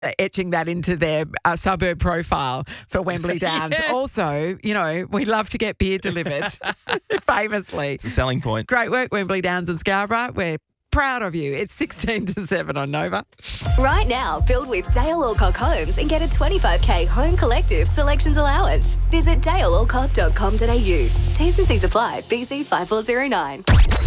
etching that into their suburb profile for Wembley Downs. Yeah. Also, we love to get beer delivered, famously. It's a selling point. Great work, Wembley Downs and Scarborough. We're proud of you. It's 16-7 on Nova. Right now, build with Dale Alcock Homes and get a $25,000 home collective selections allowance. Visit dalealcock.com.au. T's and C's apply. BC 5409.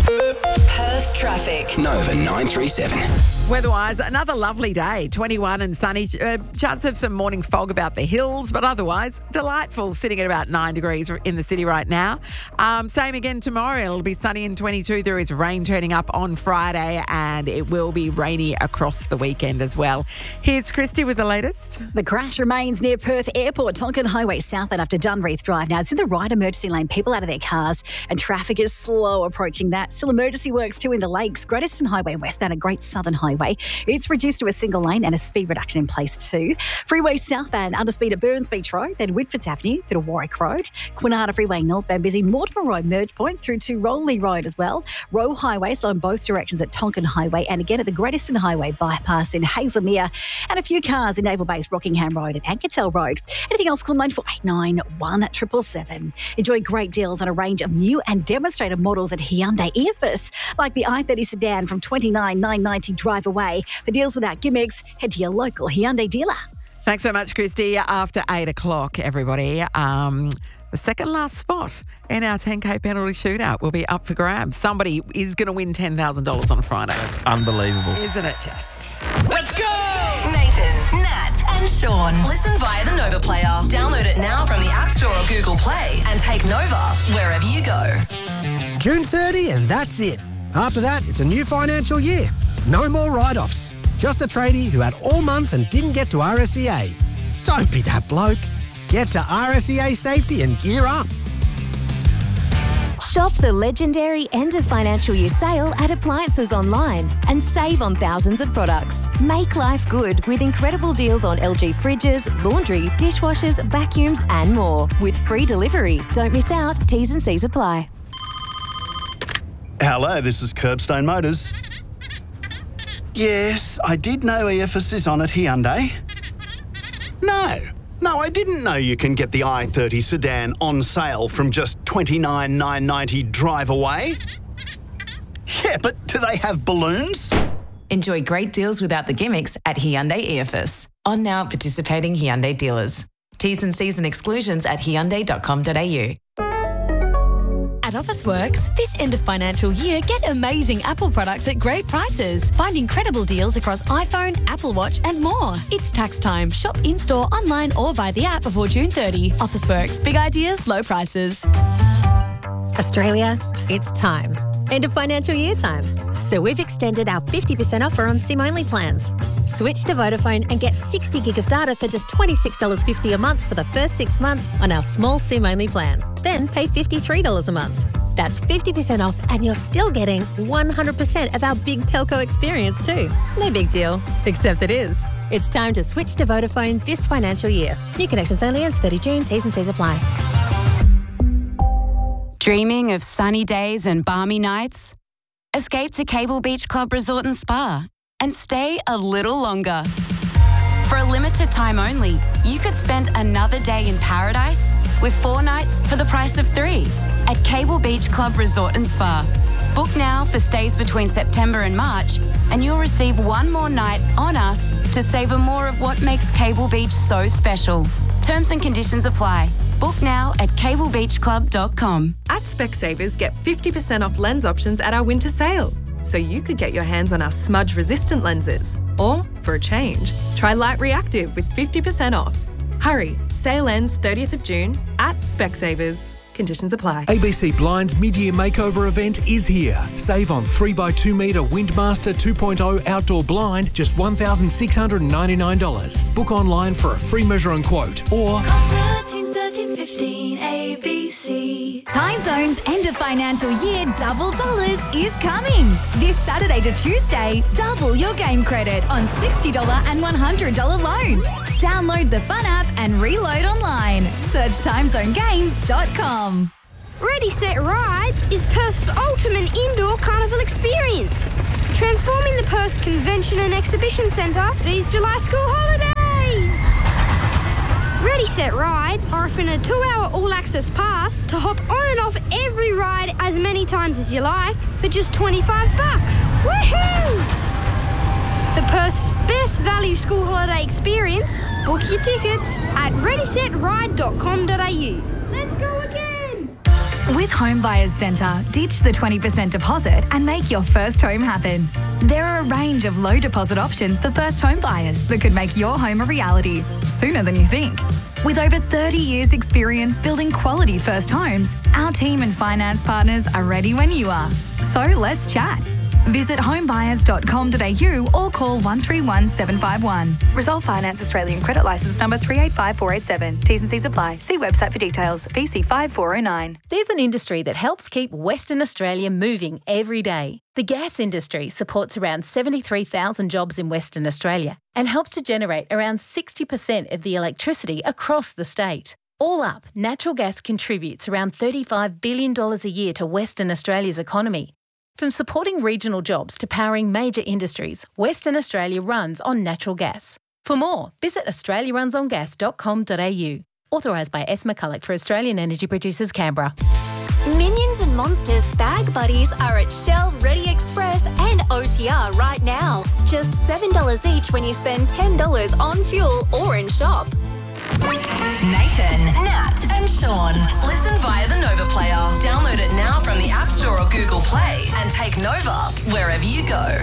Perth traffic. Nova 937. Weather-wise, another lovely day, 21 and sunny. Chance of some morning fog about the hills, but otherwise delightful, sitting at about 9 degrees in the city right now. Same again tomorrow. It'll be sunny and 22. There is rain turning up on Friday, and it will be rainy across the weekend as well. Here's Christy with the latest. The crash remains near Perth Airport, Tonkin Highway southbound after Dunreath Drive. Now, it's in the right emergency lane, people out of their cars, and traffic is slow approaching that. Still emergency works too in the Lakes. Great Eastern Highway westbound and Great Southern Highway. It's reduced to a single lane and a speed reduction in place too. Freeway southbound, underspeed at Burns Beach Road, then Whitfords Avenue through to Warwick Road. Quinata Freeway northbound busy, Mortimer Road merge point through to Rowley Road as well. Roe Highway slow in both directions at Tonkin Highway and again at the Great Eastern Highway bypass in Hazelmere, and a few cars in Naval Base, Rockingham Road and Anketel Road. Anything else, call 9489 1777. Enjoy great deals on a range of new and demonstrator models at Hyundai Earfus, like the i30 sedan from $29,990 drive away. For deals without gimmicks, head to your local Hyundai dealer. Thanks so much, Christy. After 8 o'clock, everybody, the second last spot in our 10K penalty shootout will be up for grabs. Somebody is going to win $10,000 on a Friday. Unbelievable. Isn't it just? Let's go! Nathan, Nat and Sean. Listen via the Nova player. Download it now from the App Store or Google Play and take Nova wherever you go. June 30 and that's it. After that, it's a new financial year. No more write-offs. Just a tradie who had all month and didn't get to RSEA. Don't be that bloke. Get to RSEA Safety and gear up. Shop the legendary end of financial year sale at Appliances Online and save on thousands of products. Make life good with incredible deals on LG fridges, laundry, dishwashers, vacuums and more. With free delivery. Don't miss out. T's and C's apply. Hello, this is Curbstone Motors. Yes, I did know EFS is on at Hyundai. No, I didn't know you can get the i30 sedan on sale from just $29,990 drive away. Yeah, but do they have balloons? Enjoy great deals without the gimmicks at Hyundai EFS. On now at participating Hyundai dealers. T's and C's and exclusions at hyundai.com.au. At Officeworks, this end of financial year, get amazing Apple products at great prices. Find incredible deals across iPhone, Apple Watch and more. It's tax time. Shop in-store, online or via the app before June 30. Officeworks. Big ideas, low prices. Australia, it's time. End of financial year time. So we've extended our 50% offer on SIM-only plans. Switch to Vodafone and get 60 gig of data for just $26.50 a month for the first 6 months on our small SIM-only plan. Then pay $53 a month. That's 50% off and you're still getting 100% of our big telco experience too. No big deal, except it is. It's time to switch to Vodafone this financial year. New connections only ends 30 June. T's and C's apply. Dreaming of sunny days and balmy nights? Escape to Cable Beach Club Resort and Spa and stay a little longer. For a limited time only, you could spend another day in paradise with 4 nights for the price of 3 at Cable Beach Club Resort and Spa. Book now for stays between September and March, and you'll receive 1 more night on us to savour more of what makes Cable Beach so special. Terms and conditions apply. Book now at cablebeachclub.com. At Specsavers, get 50% off lens options at our winter sale. So you could get your hands on our smudge-resistant lenses. Or, for a change, try Light Reactive with 50% off. Hurry, sale ends 30th of June at Specsavers. Conditions apply. ABC Blind's mid-year makeover event is here. Save on 3x2 metre Windmaster 2.0 outdoor blind, just $1,699. Book online for a free measure and quote, or 1315 ABC. Time Zone's end of financial year double dollars is coming. This Saturday to Tuesday, double your game credit on $60 and $100 loans. Download the Fun app and reload online. Search timezonegames.com. Ready, Set, Ride is Perth's ultimate indoor carnival experience, transforming the Perth Convention and Exhibition Centre these July school holidays. Ready, Set, Ride are offering a 2-hour all-access pass to hop on and off every ride as many times as you like for just $25. Woohoo! For Perth's best value school holiday experience, book your tickets at readysetride.com.au. Let's go again! With Home Buyers Centre, ditch the 20% deposit and make your first home happen. There are a range of low deposit options for first home buyers that could make your home a reality sooner than you think. With over 30 years' experience building quality first homes, our team and finance partners are ready when you are. So let's chat. Visit homebuyers.com.au or call 131 751. Resolve Finance Australian Credit Licence number 385487. T's and C's apply. See website for details. BC 5409. There's an industry that helps keep Western Australia moving every day. The gas industry supports around 73,000 jobs in Western Australia and helps to generate around 60% of the electricity across the state. All up, natural gas contributes around $35 billion a year to Western Australia's economy. From supporting regional jobs to powering major industries, Western Australia runs on natural gas. For more, visit australiarunsongas.com.au. Authorised by S. McCulloch for Australian Energy Producers, Canberra. Minions and Monsters Bag Buddies are at Shell, Ready Express and OTR right now. Just $7 each when you spend $10 on fuel or in shop. Nathan, Nat, and Sean. Listen via the Nova Player. Download it now from the App Store or Google Play and take Nova wherever you go.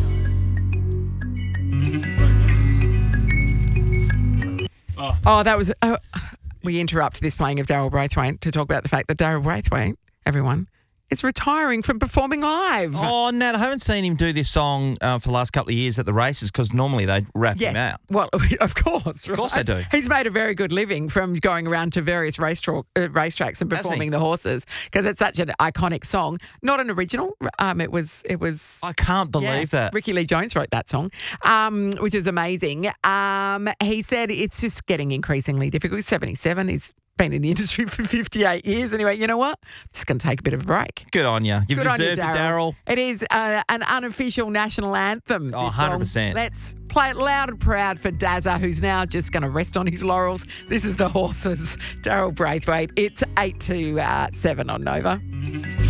Oh, that was... we interrupt this playing of Daryl Braithwaite to talk about the fact that Daryl Braithwaite, everyone, is retiring from performing live. Oh, Nat, I haven't seen him do this song for the last couple of years at the races because normally they wrap him out. Well, of course. Of course they do. He's made a very good living from going around to various racetracks and performing the horses because it's such an iconic song. Not an original. It was. I can't believe that. Ricky Lee Jones wrote that song, which is amazing. He said it's just getting increasingly difficult. He's 77. He's been in the industry for 58 years. Anyway, you know what? I'm just going to take a bit of a break. Good on you. You've deserved it, Daryl. It is an unofficial national anthem. Oh, 100%. Let's play it loud and proud for Dazza, who's now just going to rest on his laurels. This is the horses. Daryl Braithwaite. It's 8 to 7 on Nova.